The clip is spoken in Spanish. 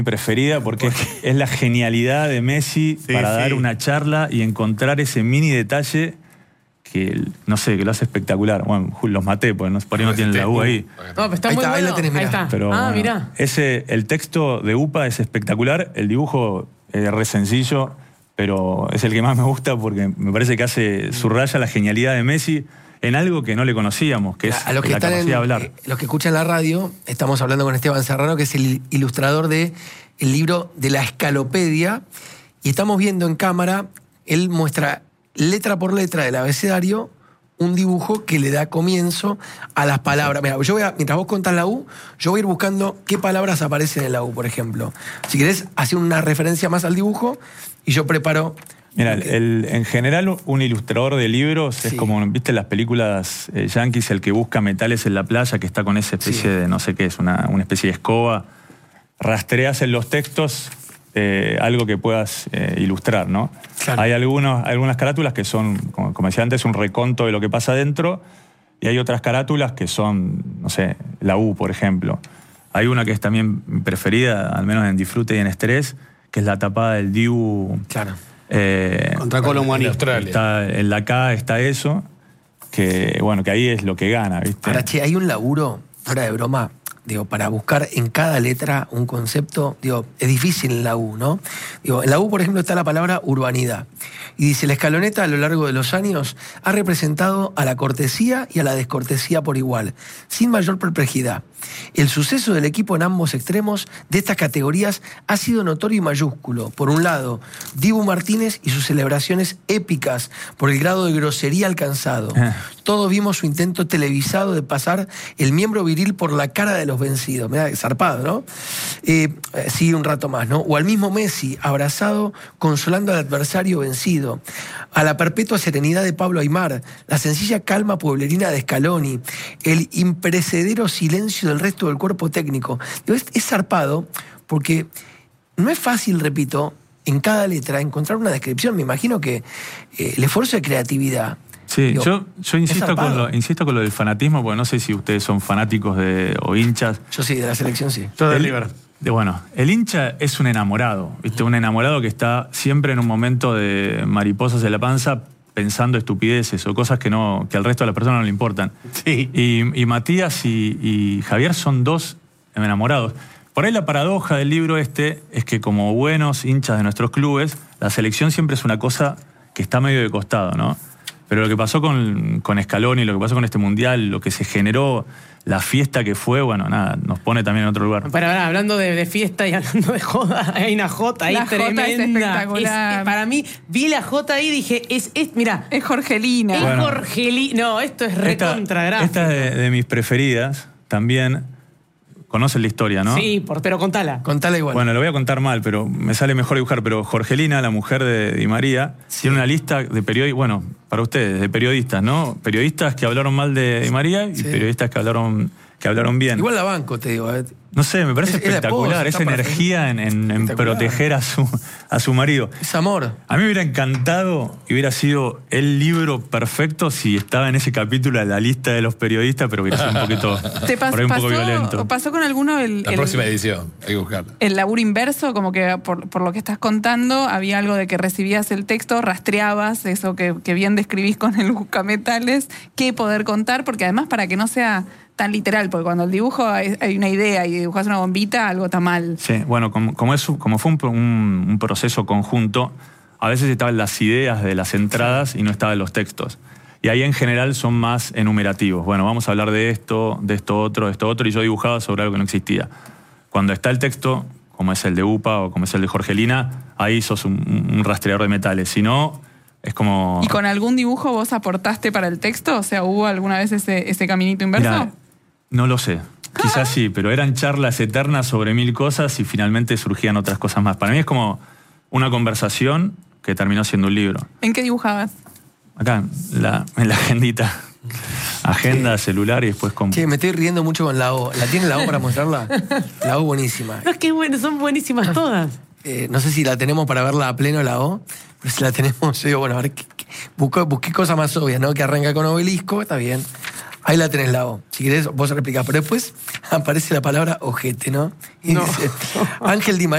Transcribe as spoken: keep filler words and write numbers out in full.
preferida porque es, es la genialidad de Messi sí, para sí. dar una charla y encontrar ese mini detalle que, no sé, que lo hace espectacular. Bueno, los maté, porque no, por ahí no tienen la U ahí. No, pero está ahí muy está, bueno. Ahí la tenés, ahí está. Pero, ah, bueno, mirá. Ese, el texto de UPA es espectacular, el dibujo es re sencillo, pero es el que más me gusta porque me parece que hace subraya la genialidad de Messi en algo que no le conocíamos, que es a los que la están capacidad en, de hablar. Eh, los que escuchan la radio, estamos hablando con Esteban Serrano, que es el ilustrador del libro de la Escalopedia, y estamos viendo en cámara, él muestra letra por letra del abecedario un dibujo que le da comienzo a las palabras. Mira, yo voy a, mientras vos contás la U, yo voy a ir buscando qué palabras aparecen en la U, por ejemplo. Si querés, hacer una referencia más al dibujo y yo preparo... Mira, el, el, en general un ilustrador de libros sí. es como, viste, las películas eh, yanquis, el que busca metales en la playa, que está con esa especie sí. de, no sé qué es, una, una especie de escoba. Rastreas en los textos eh, algo que puedas eh, ilustrar, ¿no? Claro. Hay algunos, algunas carátulas que son, como, como decía antes, un reconto de lo que pasa adentro, y hay otras carátulas que son, no sé, la U, por ejemplo. Hay una que es también mi preferida, al menos en disfrute y en estrés, que es la tapada del Dibu. Claro. Eh, Contra Colomani. En Australia. Está, en la K está eso, que bueno, que ahí es lo que gana, ¿viste? Ahora, che, hay un laburo, fuera de broma, digo, para buscar en cada letra un concepto, digo, es difícil en la U, ¿no? Digo, en la U, por ejemplo, está la palabra urbanidad. Y dice, la escaloneta a lo largo de los años ha representado a la cortesía y a la descortesía por igual, sin mayor perplejidad. El suceso del equipo en ambos extremos de estas categorías ha sido notorio y mayúsculo. Por un lado, Dibu Martínez y sus celebraciones épicas por el grado de grosería alcanzado. Todos vimos su intento televisado de pasar el miembro viril por la cara de los vencidos. Mirá, zarpado, ¿no? Eh, sigue un rato más, ¿no? O al mismo Messi, abrazado, consolando al adversario vencido. A la perpetua serenidad de Pablo Aimar, la sencilla calma pueblerina de Scaloni, el imperecedero silencio del resto del cuerpo técnico. Es, es zarpado porque no es fácil, repito, en cada letra encontrar una descripción. Me imagino que eh, el esfuerzo de creatividad... Sí, digo, yo, yo insisto, con lo, insisto con lo del fanatismo, porque no sé si ustedes son fanáticos de, o hinchas. Yo sí, de la selección sí. Todo el Liber. De, bueno, el hincha es un enamorado, ¿viste? Un enamorado que está siempre en un momento de mariposas en la panza pensando estupideces o cosas que, no, que al resto de las personas no le importan. Sí. Y, y Matías y, y Javier son dos enamorados. Por ahí la paradoja del libro este es que como buenos hinchas de nuestros clubes, la selección siempre es una cosa que está medio de costado, ¿no? Pero lo que pasó con, con Scaloni, lo que pasó con este Mundial, lo que se generó, la fiesta que fue, bueno, nada, nos pone también en otro lugar. Pero ahora, hablando de, de fiesta y hablando de joda, hay una jota ahí la tremenda. Jota es espectacular. Es, para mí, vi la jota ahí y dije, es, es mira. Es Jorgelina. Es bueno, Jorgelina. No, esto es recontra gráfico. Esta es de, de mis preferidas, también. Conocen la historia, ¿no? Sí, por, pero contala. Contala igual. Bueno, lo voy a contar mal, pero me sale mejor dibujar. Pero Jorgelina, la mujer de Di María, sí. tiene una lista de periodistas, bueno, para ustedes, de periodistas, ¿no? Periodistas que hablaron mal de Di María y sí. periodistas que hablaron, que hablaron bien. Igual la banco, te digo. ¿eh? No sé, me parece es, espectacular, es esa energía en, en, en proteger a su, a su marido. Es amor. A mí me hubiera encantado y hubiera sido el libro perfecto si estaba en ese capítulo de la lista de los periodistas, pero hubiera sido un poquito, ¿Te pas, por ahí un pasó, poco violento. ¿Pasó con alguno el, la el, próxima edición? Hay que buscarla. El laburo inverso, como que por, por lo que estás contando, había algo de que recibías el texto, rastreabas eso que, que bien describís con el buscametales, qué poder contar, porque además para que no sea tan literal, porque cuando el dibujo hay, hay una idea y dibujas una bombita, algo está mal. Sí, bueno, como, como, es, como fue un, un, un proceso conjunto, a veces estaban las ideas de las entradas y no estaban los textos. Y ahí en general son más enumerativos. Bueno, vamos a hablar de esto, de esto otro, de esto otro, y yo dibujaba sobre algo que no existía. Cuando está el texto, como es el de UPA o como es el de Jorgelina, ahí sos un, un rastreador de metales. Si no, es como... ¿Y con algún dibujo vos aportaste para el texto? O sea, ¿hubo alguna vez ese, ese caminito inverso? Mirá, no lo sé. Quizás sí, pero eran charlas eternas sobre mil cosas y finalmente surgían otras cosas más. Para mí es como una conversación que terminó siendo un libro. ¿En qué dibujabas? Acá, la, en la agendita. Agenda, sí. celular y después con... Sí, me estoy riendo mucho con la O. ¿La tiene la O para mostrarla? La O buenísima. No, es que bueno, son buenísimas todas. Eh, no sé si la tenemos para verla a pleno la O, pero si la tenemos, yo digo, bueno, a ver, ¿qué, qué? Busqué, busqué cosas más obvias, ¿no? Que arranca con obelisco, está bien. Ahí la tenés la O. Si querés, vos replicás. Pero después aparece la palabra ojete, ¿no? Y no. dice, Ángel Di María.